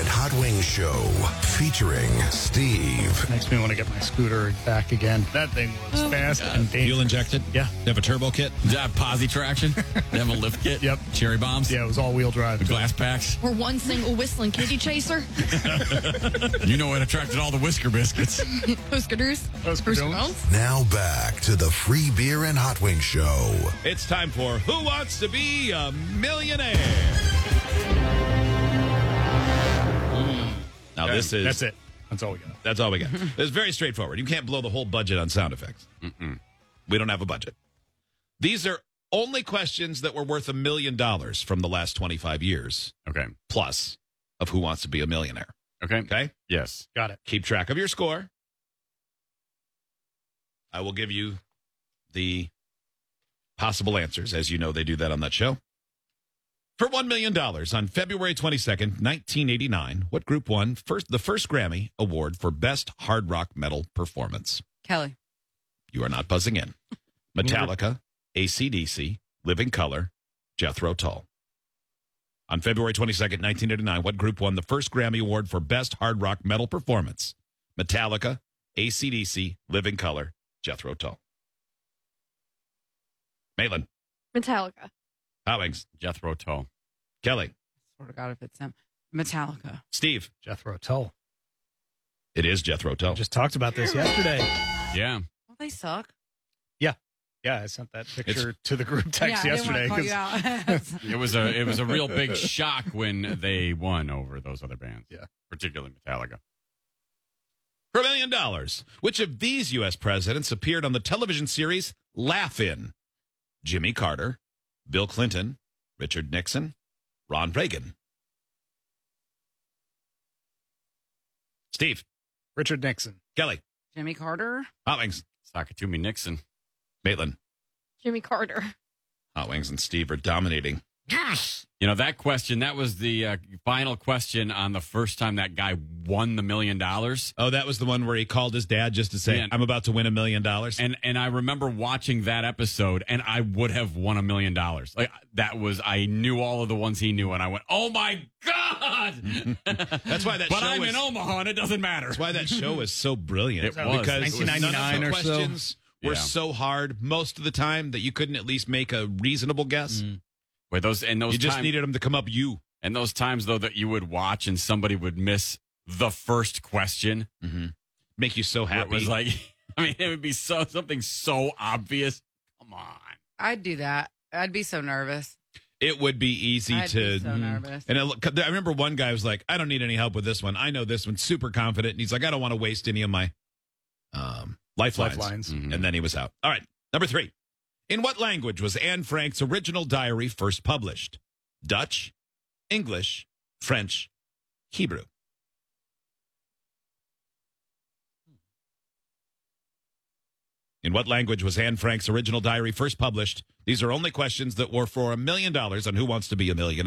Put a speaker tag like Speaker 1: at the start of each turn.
Speaker 1: Hot Wings Show featuring Steve.
Speaker 2: Makes me want to get my scooter back again. That thing was fast and dangerous.
Speaker 3: Fuel injected?
Speaker 2: Yeah.
Speaker 3: They have a turbo kit?
Speaker 4: Does that have posi traction? They have a lift kit?
Speaker 2: Yep.
Speaker 4: Cherry bombs?
Speaker 2: Yeah, it was all-wheel drive.
Speaker 4: Glass packs?
Speaker 5: Or one single whistling kitty chaser.
Speaker 4: You know what attracted all the Whisker Biscuits.
Speaker 5: Huskers.
Speaker 2: Husker-Dones.
Speaker 1: Now back to the Free Beer and Hot Wings Show.
Speaker 3: It's time for Who Wants to Be a Millionaire? Now, this is...
Speaker 2: That's it. That's all we got.
Speaker 3: That's all we got. It's very straightforward. You can't blow the whole budget on sound effects. We don't have a budget. These are only questions that were worth $1 million from the last 25 years.
Speaker 4: Okay.
Speaker 3: Plus of Who Wants to Be a Millionaire.
Speaker 4: Okay.
Speaker 3: Okay?
Speaker 4: Yes.
Speaker 2: Got it.
Speaker 3: Keep track of your score. I will give you the possible answers. As you know, they do that on that show. For $1 million on February 22nd, 1989, what group won the first Grammy Award for Best Hard Rock Metal Performance?
Speaker 5: Kelly.
Speaker 3: You are not buzzing in. Metallica, AC/DC, Living Colour, Jethro Tull. On February 22nd, 1989, what group won the first Grammy Award for Best Hard Rock Metal Performance? Metallica, AC/DC, Living Colour, Jethro Tull. Maitland.
Speaker 5: Metallica.
Speaker 3: Hot Wings.
Speaker 4: Jethro Tull.
Speaker 3: Kelly.
Speaker 6: Swear to God, if it's him. Metallica.
Speaker 3: Steve.
Speaker 2: Jethro Tull.
Speaker 3: It is Jethro Tull.
Speaker 2: Just talked about this yesterday.
Speaker 4: Yeah.
Speaker 6: Well, they suck.
Speaker 2: Yeah, I sent that picture to the group text yesterday.
Speaker 6: I didn't want to call you out.
Speaker 4: It was a real big shock when they won over those other bands.
Speaker 2: Yeah.
Speaker 4: Particularly Metallica.
Speaker 3: For $1 million, which of these U.S. presidents appeared on the television series Laugh-In? Jimmy Carter, Bill Clinton, Richard Nixon, Ron Reagan. Steve.
Speaker 2: Richard Nixon.
Speaker 3: Kelly.
Speaker 6: Jimmy Carter.
Speaker 3: Hot Wings.
Speaker 4: Sakatumi Nixon.
Speaker 3: Maitland.
Speaker 5: Jimmy Carter.
Speaker 3: Hot Wings and Steve are dominating.
Speaker 4: Yes! You know, that question, that was the final question on the first time that guy won the $1 million.
Speaker 3: Oh, that was the one where he called his dad just to say, I'm about to win $1 million.
Speaker 4: And I remember watching that episode, and I would have won $1 million. Like, I knew all of the ones he knew, and I went, oh my God!
Speaker 3: That's why that
Speaker 4: but
Speaker 3: show
Speaker 4: I'm
Speaker 3: was,
Speaker 4: in Omaha, and it doesn't matter.
Speaker 3: That's why that show was so brilliant.
Speaker 4: It was.
Speaker 3: Because
Speaker 2: 1999
Speaker 3: none of the
Speaker 2: or so.
Speaker 3: questions were so hard most of the time that you couldn't at least make a reasonable guess.
Speaker 4: Wait, you
Speaker 3: just needed them to come up you.
Speaker 4: And those times, though, that you would watch and somebody would miss the first question.
Speaker 3: Make you so happy.
Speaker 4: It was like, I mean, it would be something so obvious. Come on.
Speaker 6: I'd do that. I'd be so nervous.
Speaker 3: It would be easy
Speaker 6: I'd
Speaker 3: to.
Speaker 6: be so nervous.
Speaker 3: And I remember one guy was like, I don't need any help with this one. I know this one, super confident. And he's like, I don't want to waste any of my lifelines. And then he was out. All right. Number 3. In what language was Anne Frank's original diary first published? Dutch, English, French, Hebrew. In what language was Anne Frank's original diary first published? These are only questions that were for $1 million on Who Wants to Be a Millionaire.